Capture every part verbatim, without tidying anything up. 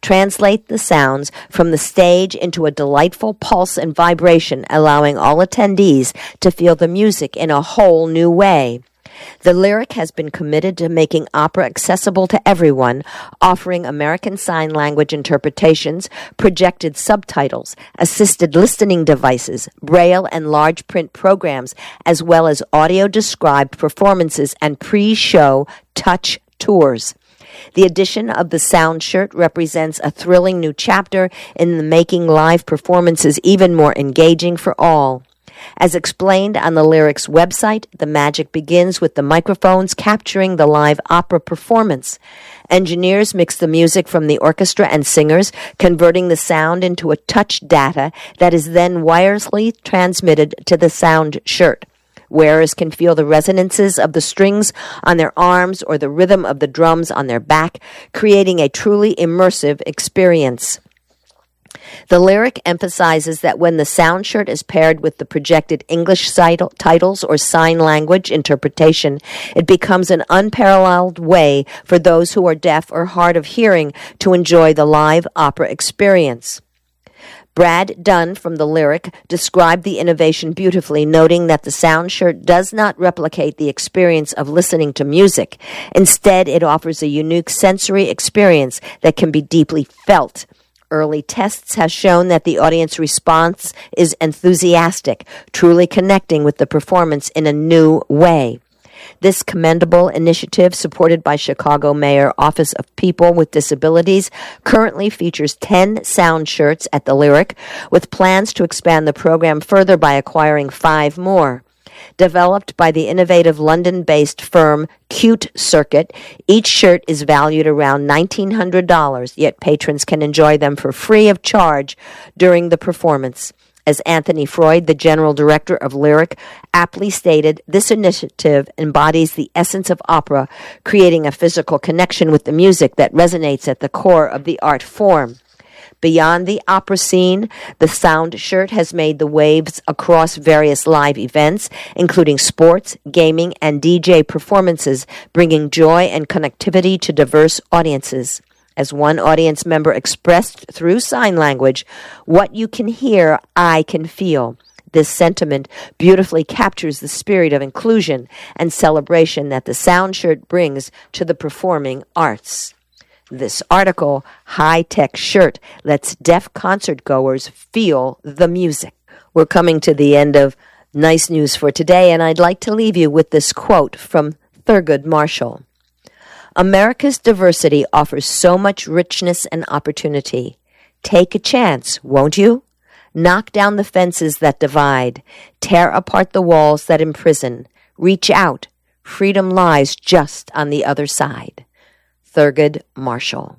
translate the sounds from the stage into a delightful pulse and vibration, allowing all attendees to feel the music in a whole new way. The Lyric has been committed to making opera accessible to everyone, offering American Sign Language interpretations, projected subtitles, assisted listening devices, braille and large print programs, as well as audio-described performances and pre-show touch tours. The addition of the Sound Shirt represents a thrilling new chapter in the making live performances even more engaging for all. As explained on the Lyric's website, the magic begins with the microphones capturing the live opera performance. Engineers mix the music from the orchestra and singers, converting the sound into a touch data that is then wirelessly transmitted to the Sound Shirt. Wearers can feel the resonances of the strings on their arms or the rhythm of the drums on their back, creating a truly immersive experience. The Lyric emphasizes that when the Sound Shirt is paired with the projected English titles or sign language interpretation, it becomes an unparalleled way for those who are deaf or hard of hearing to enjoy the live opera experience. Brad Dunn from The Lyric described the innovation beautifully, noting that the Sound Shirt does not replicate the experience of listening to music. Instead, it offers a unique sensory experience that can be deeply felt. Early tests have shown that the audience response is enthusiastic, truly connecting with the performance in a new way. This commendable initiative, supported by Chicago Mayor Office of People with Disabilities, currently features ten Sound Shirts at the Lyric, with plans to expand the program further by acquiring five more. Developed by the innovative London-based firm Cute Circuit, each shirt is valued around nineteen hundred dollars, yet patrons can enjoy them for free of charge during the performance. As Anthony Freud, the general director of Lyric, aptly stated, this initiative embodies the essence of opera, creating a physical connection with the music that resonates at the core of the art form. Beyond the opera scene, the Sound Shirt has made the waves across various live events, including sports, gaming, and D J performances, bringing joy and connectivity to diverse audiences. As one audience member expressed through sign language, what you can hear, I can feel. This sentiment beautifully captures the spirit of inclusion and celebration that the Sound Shirt brings to the performing arts. This article, High-Tech Shirt, lets deaf concert goers feel the music. We're coming to the end of Nice News for today, and I'd like to leave you with this quote from Thurgood Marshall. America's diversity offers so much richness and opportunity. Take a chance, won't you? Knock down the fences that divide. Tear apart the walls that imprison. Reach out. Freedom lies just on the other side. Thurgood Marshall.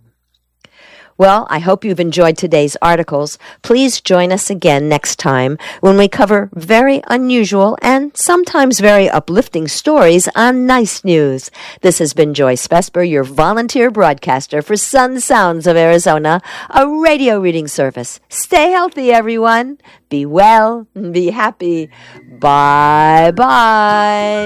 Well, I hope you've enjoyed today's articles. Please join us again next time when we cover very unusual and sometimes very uplifting stories on Nice News. This has been Joyce Vesper, your volunteer broadcaster for Sun Sounds of Arizona, a radio reading service. Stay healthy, everyone. Be well and be happy. Bye-bye.